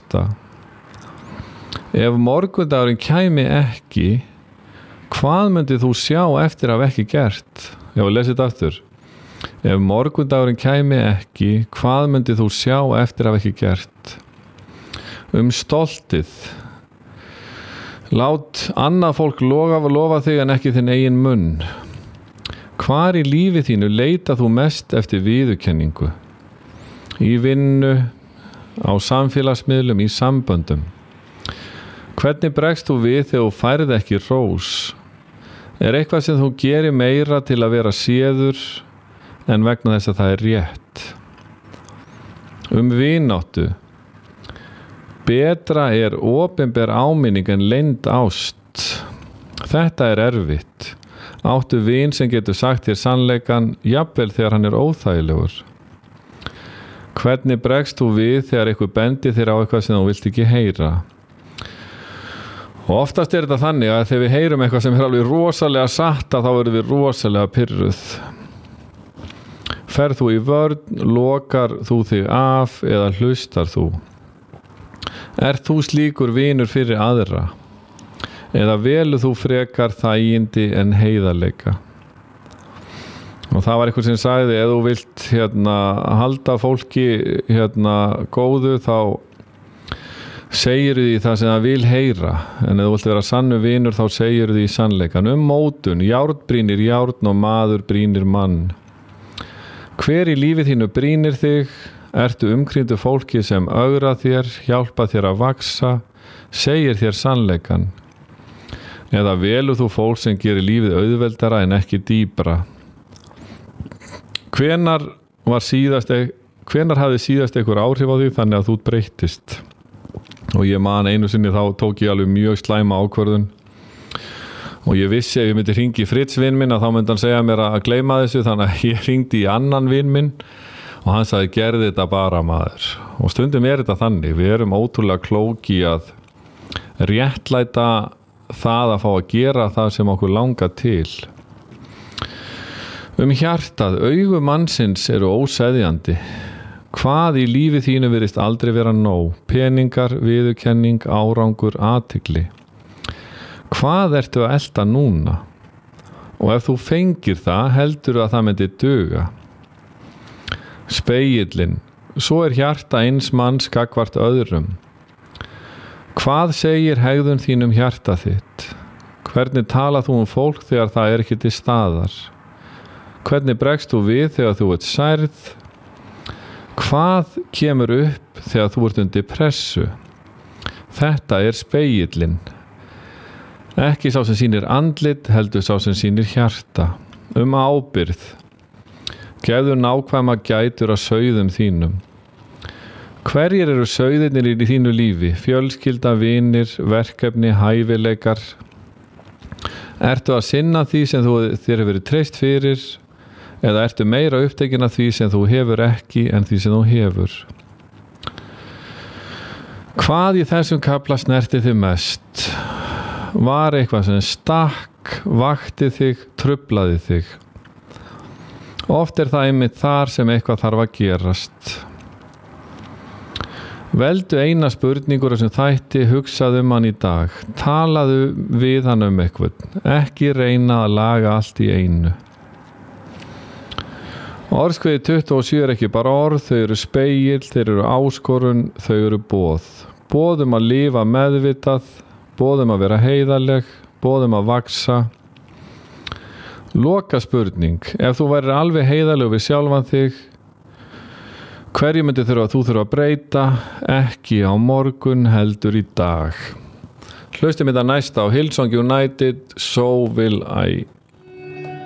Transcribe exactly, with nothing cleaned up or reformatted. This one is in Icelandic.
hjarta. Ef morgundagurinn kæmi ekki, hvað myndið þú sjá eftir að hafa ekki gert? Ég vil lesa þetta aftur. Ef morgundagurinn kæmi ekki, hvað myndið þú sjá eftir að hafa ekki gert? Um stoltið. Lát annað fólk lofa, lofa þig en ekki þinn eigin munn. Hvar í lífi þínu leita þú mest eftir viðurkenningu? Í vinnu, á samfélagsmiðlum, í samböndum. Hvernig bregst þú við þegar þú færð ekki hrós? Er eitthvað sem þú gerir meira til að vera séður en vegna þess að það er rétt? Um vináttu. Betra er opinber áminning en leynd ást. Þetta er erfitt. Áttu vin sem getur sagt þér sannleikann, jafnvel þegar hann er óþægilegur. Hvernig bregst þú við þegar eitthvað bendir þér á eitthvað sem þú vilt ekki heyra? Og oftast er þetta þannig að þegar við heyrum eitthvað sem er alveg rosalega satt, þá erum við rosalega pirruð. Ferð þú í vörn, lokar þú þig af eða hlustar þú? Er þú slíkur vinur fyrir aðra? Eða velur þú frekar þægindi en heiðarleika? Og það var eitthvað sem sagði, ef þú vilt hérna, halda fólki hérna, góðu, þá segir því það sem það vil heyra, en ef þú vilt vera sannu vinur þá segir því sannleikan. Um mótun, járn brýnir járn og maður brýnir mann. Hver í lífi þínu brýnir þig? Ertu umkringdu fólki sem ögra þér, hjálpa þér að vaksa, segir þér sannleikan? Eða velur þú fólk sem gerir lífið auðveldara en ekki dýpra? Hvenar var síðast, hvenar hafði síðast einhver áhrif á því þannig að þú breyttist? Og ég man einu sinni þá tók ég alveg mjög slæma ákvörðun og ég vissi ef ég myndi hringi í Fritz vin minn að þá myndi hann segja mér að gleyma þessu, þannig að ég hringdi í annan vin minn og hann sagði gerði þetta bara maður. Og stundum er þetta þannig, við erum ótrúlega klóki að réttlæta það að fá að gera það sem okkur langar til. Um hjartað, augu mannsins eru óseðjandi. Hvað í lífi þínu virðist aldrei vera nóg? Peningar, viðurkenning, árangur, athygli. Hvað ertu að elta núna? Og ef þú fengir það, heldur að það myndi duga. Spegillinn. Svo er hjarta eins manns gagnvart öðrum. Hvað segir hegðun þín um hjarta þitt? Hvernig talar þú um fólk þegar það er ekki til staðar? Hvernig bregst þú við þegar þú ert særð? Hvað kemur upp þegar þú ert undir pressu? Þetta er spegillinn. Ekki sá sem sýnir andlit, heldur sá sem sýnir hjarta. Um ábyrgð. Gefðu nákvæma gætur að sauðum þínum. Hverjir eru sauðirnir í þínu lífi? Fjölskylda, vinir, verkefni, hæfileikar. Ertu að sinna því sem þú, þér hefur verið treyst fyrir? Eða ertu meira upptekin af því sem þú hefur ekki en því sem þú hefur? Hvað í þessum kafla snerti þig mest? Var eitthvað sem stakk, vakti þig, truflaði þig? Oft er það einmitt þar sem eitthvað þarf að gerast. Veldu eina spurningur sem þætti, hugsaðu um hann í dag. Talaðu við hann um eitthvað. Ekki reyna að laga allt í einu. Orðskviði tuttugu og sjö er ekki bara orð, þau eru spegill, þeir eru áskorun, þau eru boð. Boðum að lifa meðvitað, boðum að vera heiðarleg, boðum að vaksa. Loka spurning, ef þú værir alveg heiðarleg við sjálfan þig, hverju myndi þurfa að þú þurfa að breyta? Ekki á morgun, heldur í dag. Hlustum þetta næsta á Hillsong United, So Will I.